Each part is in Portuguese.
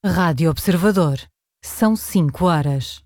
Rádio Observador. São 5 horas.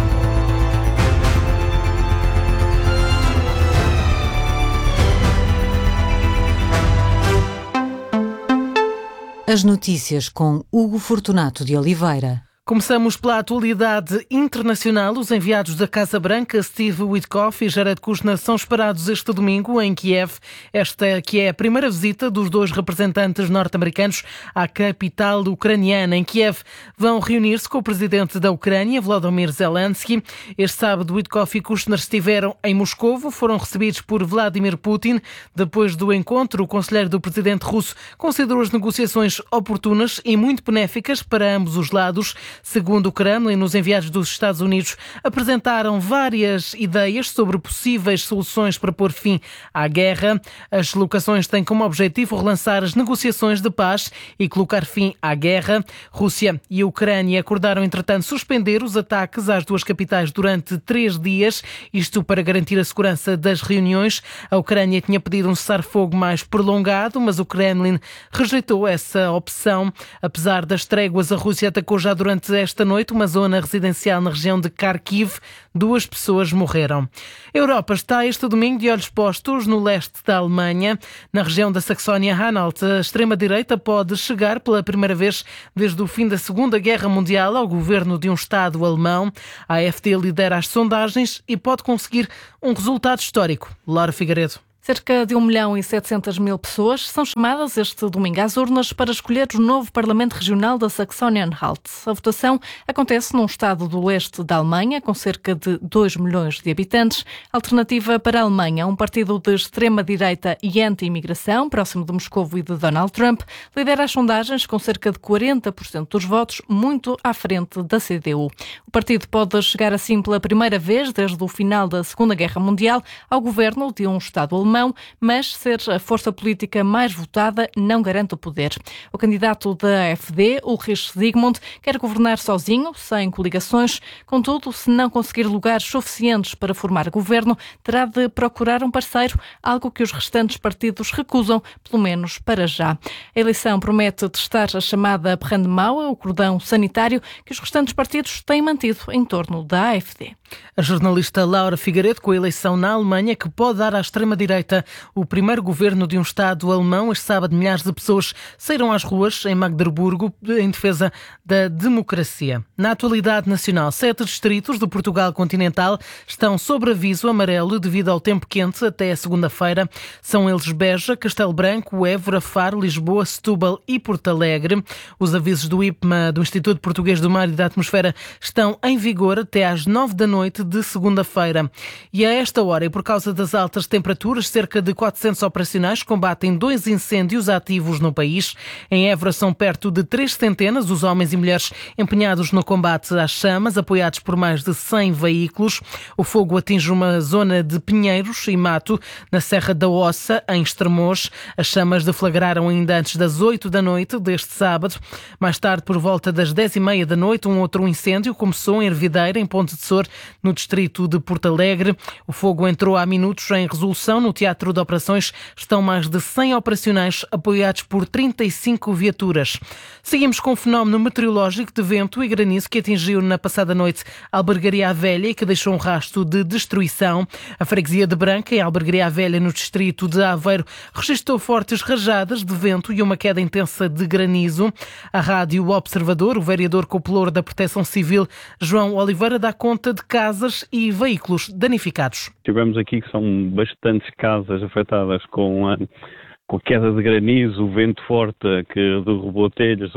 As notícias com Hugo Fortunato de Oliveira. Começamos pela atualidade internacional. Os enviados da Casa Branca, Steve Witkoff e Jared Kushner, são esperados este domingo em Kiev. Esta que é a primeira visita dos dois representantes norte-americanos à capital ucraniana. Em Kiev vão reunir-se com o presidente da Ucrânia, Volodymyr Zelensky. Este sábado, Witkoff e Kushner estiveram em Moscovo. Foram recebidos por Vladimir Putin. Depois do encontro, o conselheiro do presidente russo considerou as negociações oportunas e muito benéficas para ambos os lados. Segundo o Kremlin, os enviados dos Estados Unidos apresentaram várias ideias sobre possíveis soluções para pôr fim à guerra. As deslocações têm como objetivo relançar as negociações de paz e colocar fim à guerra. Rússia e a Ucrânia acordaram, entretanto, suspender os ataques às duas capitais durante 3 dias, isto para garantir a segurança das reuniões. A Ucrânia tinha pedido um cessar-fogo mais prolongado, mas o Kremlin rejeitou essa opção. Apesar das tréguas, a Rússia atacou já durante esta noite uma zona residencial na região de Kharkiv. 2 pessoas morreram. A Europa está este domingo de olhos postos no leste da Alemanha. Na região da Saxónia-Anhalt, a extrema-direita pode chegar pela primeira vez desde o fim da Segunda Guerra Mundial ao governo de um Estado alemão. A AfD lidera as sondagens e pode conseguir um resultado histórico. Laura Figueiredo. Cerca de 1.700.000 pessoas são chamadas este domingo às urnas para escolher o novo Parlamento Regional da Saxónia-Anhalt. A votação acontece num estado do leste da Alemanha, com cerca de 2 milhões de habitantes. A Alternativa para a Alemanha, um partido de extrema-direita e anti-imigração, próximo de Moscovo e de Donald Trump, lidera as sondagens com cerca de 40% dos votos, muito à frente da CDU. O partido pode chegar assim pela primeira vez desde o final da Segunda Guerra Mundial ao governo de um Estado alemão, mas ser a força política mais votada não garante o poder. O candidato da AfD, Ulrich Zygmunt, quer governar sozinho, sem coligações. Contudo, se não conseguir lugares suficientes para formar governo, terá de procurar um parceiro, algo que os restantes partidos recusam, pelo menos para já. A eleição promete testar a chamada Brandmauer, o cordão sanitário, que os restantes partidos têm mantido em torno da AfD. A jornalista Laura Figueiredo, com a eleição na Alemanha, que pode dar à extrema-direita o primeiro governo de um Estado alemão. Este sábado, milhares de pessoas saíram às ruas em Magdeburgo em defesa da democracia. Na atualidade nacional, 7 distritos do Portugal continental estão sob aviso amarelo devido ao tempo quente até a segunda-feira. São eles Beja, Castelo Branco, Évora, Faro, Lisboa, Setúbal e Porto Alegre. Os avisos do IPMA, do Instituto Português do Mar e da Atmosfera, estão em vigor até às 9 da noite de segunda-feira. E a esta hora, e por causa das altas temperaturas, cerca de 400 operacionais combatem 2 incêndios ativos no país. Em Évora são perto de 3 centenas os homens e mulheres empenhados no combate às chamas, apoiados por mais de 100 veículos. O fogo atinge uma zona de pinheiros e mato na Serra da Ossa, em Estremoz. As chamas deflagraram ainda antes das 8 da noite deste sábado. Mais tarde, por volta das 10h30 da noite, um outro incêndio começou em Ervideira, em Ponte de Sor, no distrito de Porto Alegre. O fogo entrou há minutos em resolução. No Teatro de Operações estão mais de 100 operacionais apoiados por 35 viaturas. Seguimos com o fenómeno meteorológico de vento e granizo que atingiu na passada noite a Albergaria Velha e que deixou um rastro de destruição. A freguesia de Branca, em Albergaria Velha, no distrito de Aveiro, registrou fortes rajadas de vento e uma queda intensa de granizo. A Rádio Observador, o vereador co-pelouro da Proteção Civil, João Oliveira, dá conta de casas e veículos danificados. Tivemos aqui que são bastantes casas afetadas com a queda de granizo, o vento forte que derrubou telhas,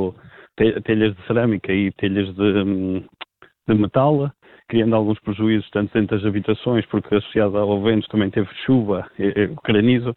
telhas de cerâmica e telhas de metal, criando alguns prejuízos tanto dentro das habitações, porque associado ao vento também teve chuva, granizo.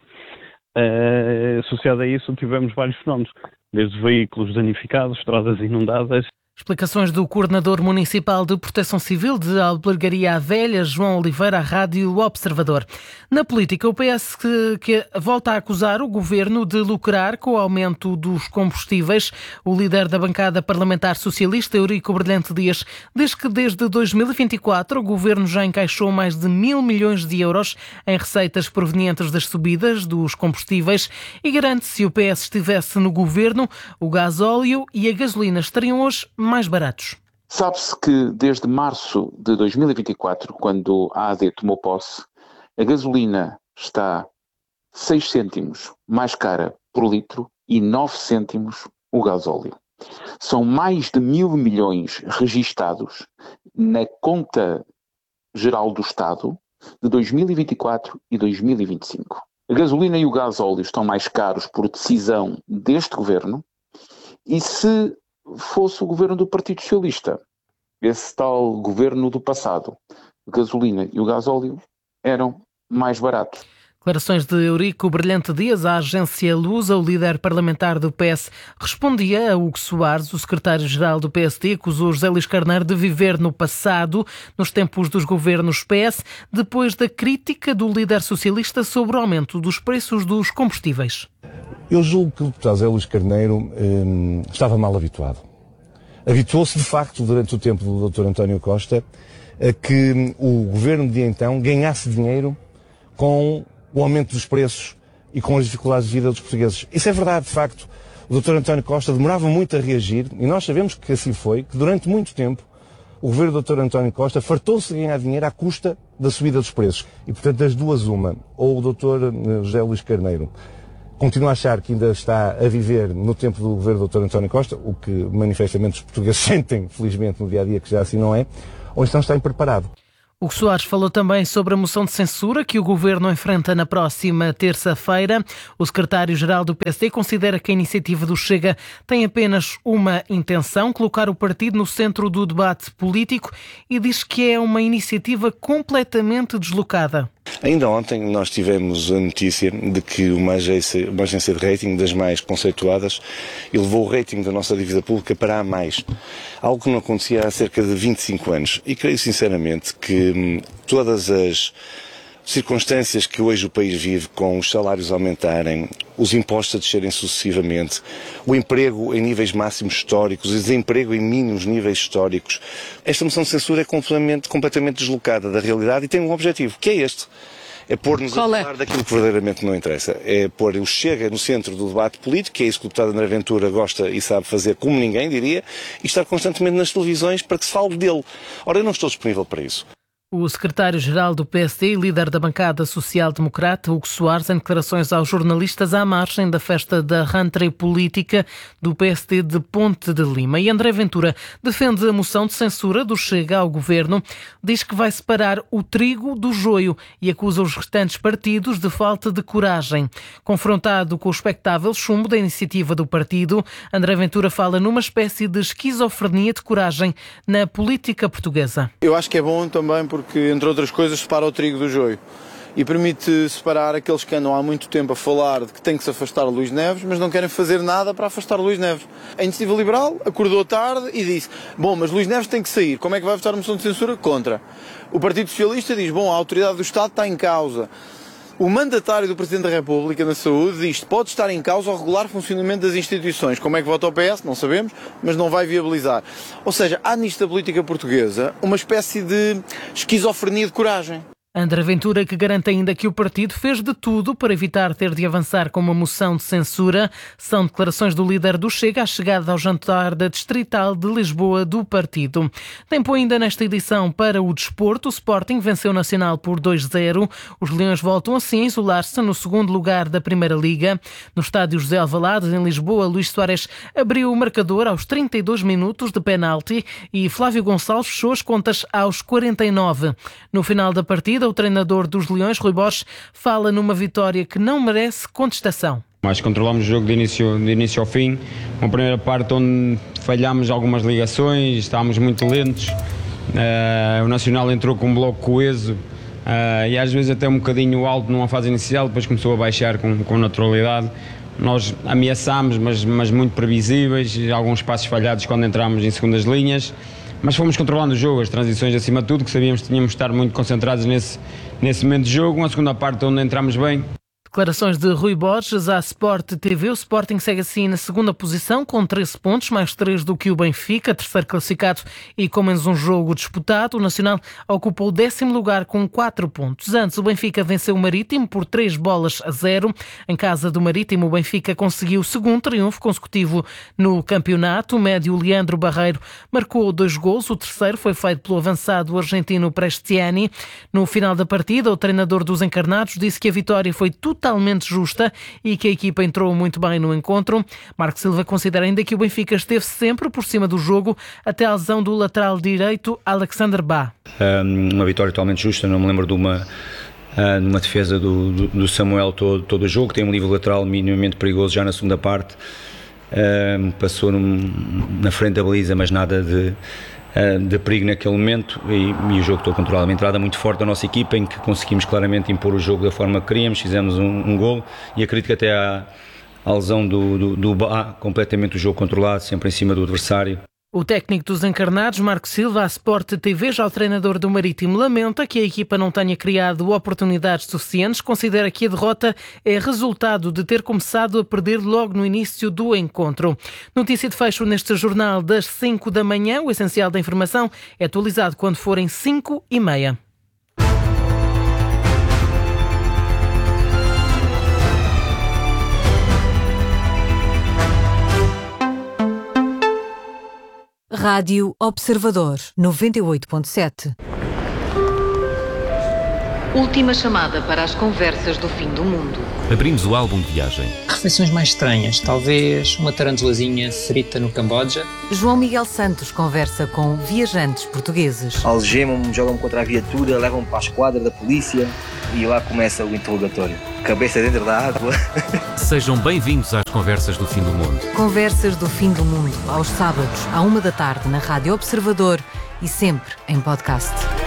Associado a isso tivemos vários fenómenos, desde veículos danificados, estradas inundadas. Explicações do Coordenador Municipal de Proteção Civil de Albergaria à Velha, João Oliveira, à Rádio Observador. Na política, o PS que volta a acusar o Governo de lucrar com o aumento dos combustíveis. O líder da bancada parlamentar socialista, Eurico Brilhante Dias, diz que desde 2024 o Governo já encaixou mais de 1.000 milhões de euros em receitas provenientes das subidas dos combustíveis e garante que se o PS estivesse no Governo, o gasóleo e a gasolina estariam hoje mais baratos. Sabe-se que desde março de 2024, quando a AD tomou posse, a gasolina está 6 cêntimos mais cara por litro e 9 cêntimos o gasóleo. São mais de 1.000 milhões registados na conta geral do Estado de 2024 e 2025. A gasolina e o gasóleo estão mais caros por decisão deste governo e se fosse o governo do Partido Socialista, esse tal governo do passado, a gasolina e o gasóleo eram mais baratos. Declarações de Eurico Brilhante Dias à agência Lusa. O líder parlamentar do PS respondia a Hugo Soares. O secretário-geral do PSD acusou José Luís Carneiro de viver no passado, nos tempos dos governos PS, depois da crítica do líder socialista sobre o aumento dos preços dos combustíveis. Eu julgo que o deputado José Luís Carneiro estava mal habituado. Habituou-se, de facto, durante o tempo do Dr. António Costa, a que o governo de então ganhasse dinheiro com o aumento dos preços e com as dificuldades de vida dos portugueses. Isso é verdade, de facto. O Dr. António Costa demorava muito a reagir e nós sabemos que assim foi, que durante muito tempo o governo do Dr. António Costa fartou-se de ganhar dinheiro à custa da subida dos preços. E, portanto, das duas, uma. Ou o Dr. José Luís Carneiro continua a achar que ainda está a viver no tempo do governo do Dr. António Costa, o que manifestamente os portugueses sentem, felizmente, no dia-a-dia, que já assim não é, ou então está impreparado. Hugo Soares falou também sobre a moção de censura que o Governo enfrenta na próxima terça-feira. O secretário-geral do PSD considera que a iniciativa do Chega tem apenas uma intenção, colocar o partido no centro do debate político, e diz que é uma iniciativa completamente deslocada. Ainda ontem nós tivemos a notícia de que uma agência de rating das mais conceituadas elevou o rating da nossa dívida pública para A+, algo que não acontecia há cerca de 25 anos. E creio sinceramente que todas as circunstâncias que hoje o país vive, com os salários aumentarem, os impostos a descerem sucessivamente, o emprego em níveis máximos históricos, o desemprego em mínimos níveis históricos, esta moção de censura é completamente deslocada da realidade e tem um objetivo, que é este. É pôr-nos a falar daquilo que verdadeiramente não interessa. É pôr o Chega no centro do debate político, que é isso que o deputado André Ventura gosta e sabe fazer como ninguém, diria, e estar constantemente nas televisões para que se fale dele. Ora, eu não estou disponível para isso. O secretário-geral do PSD e líder da bancada social-democrata, Hugo Soares, em declarações aos jornalistas à margem da festa da rentrée política do PSD de Ponte de Lima. E André Ventura defende a moção de censura do Chega ao governo, diz que vai separar o trigo do joio e acusa os restantes partidos de falta de coragem. Confrontado com o expectável chumbo da iniciativa do partido, André Ventura fala numa espécie de esquizofrenia de coragem na política portuguesa. Eu acho que é bom também porque, entre outras coisas, separa o trigo do joio e permite separar aqueles que andam há muito tempo a falar de que tem que se afastar Luís Neves, mas não querem fazer nada para afastar Luís Neves. A Iniciativa Liberal acordou tarde e disse: bom, mas Luís Neves tem que sair, como é que vai votar a moção de censura? Contra. O Partido Socialista diz: bom, a autoridade do Estado está em causa. O mandatário do Presidente da República na saúde diz que pode estar em causa o regular funcionamento das instituições. Como é que vota o PS? Não sabemos, mas não vai viabilizar. Ou seja, há nisto da política portuguesa uma espécie de esquizofrenia de coragem. André Ventura, que garante ainda que o partido fez de tudo para evitar ter de avançar com uma moção de censura. São declarações do líder do Chega à chegada ao jantar da Distrital de Lisboa do partido. Tempo ainda nesta edição para o desporto. O Sporting venceu o Nacional por 2-0. Os Leões voltam assim a isolar-se no segundo lugar da Primeira Liga. No estádio José Alvalade, em Lisboa, Luís Soares abriu o marcador aos 32 minutos de penalti e Flávio Gonçalves fechou as contas aos 49. No final da partida, o treinador dos Leões, Rui Borges, fala numa vitória que não merece contestação. Mas controlámos o jogo de início ao fim. Uma primeira parte onde falhámos algumas ligações, estávamos muito lentos. O Nacional entrou com um bloco coeso e às vezes até um bocadinho alto numa fase inicial, depois começou a baixar com naturalidade. Nós ameaçámos, mas muito previsíveis, alguns passos falhados quando entramos em segundas linhas, mas fomos controlando o jogo, as transições acima de tudo, que sabíamos que tínhamos de estar muito concentrados nesse momento de jogo. Uma segunda parte onde entramos bem. Declarações de Rui Borges à Sport TV. O Sporting segue assim na segunda posição com 13 pontos, mais 3 do que o Benfica, terceiro classificado e com menos um jogo disputado. O Nacional ocupa o 10º lugar com 4 pontos. Antes, o Benfica venceu o Marítimo por 3-0. Em casa do Marítimo, o Benfica conseguiu o segundo triunfo consecutivo no campeonato. O médio Leandro Barreiro marcou 2 golos. O terceiro foi feito pelo avançado argentino Prestiani. No final da partida, o treinador dos encarnados disse que a vitória foi totalmente justa e que a equipa entrou muito bem no encontro. Marco Silva considera ainda que o Benfica esteve sempre por cima do jogo até a lesão do lateral direito Alexander Bá. Uma vitória totalmente justa, não me lembro de uma defesa do Samuel todo o jogo. Tem um livro lateral minimamente perigoso já na segunda parte, passou na frente da baliza, mas nada de perigo naquele momento, e o jogo estou controlado. Uma entrada muito forte da nossa equipa, em que conseguimos claramente impor o jogo da forma que queríamos, fizemos um gol, e acredito que até à lesão do Bá, completamente o jogo controlado, sempre em cima do adversário. O técnico dos encarnados, Marco Silva, à Sport TV, já o treinador do Marítimo, lamenta que a equipa não tenha criado oportunidades suficientes. Considera que a derrota é resultado de ter começado a perder logo no início do encontro. Notícia de fecho neste jornal das 5 da manhã. O essencial da informação é atualizado quando forem 5:30. Rádio Observador 98.7. Última chamada para as conversas do fim do mundo. Abrimos o álbum de viagem. Refeições mais estranhas, talvez uma tarantulazinha frita no Camboja. João Miguel Santos conversa com viajantes portugueses. Algemam-me, jogam-me contra a viatura, levam-me para a esquadra da polícia e lá começa o interrogatório. Cabeça dentro da água. Sejam bem-vindos às conversas do fim do mundo. Conversas do fim do mundo, aos sábados, à 1 da tarde, na Rádio Observador e sempre em podcast.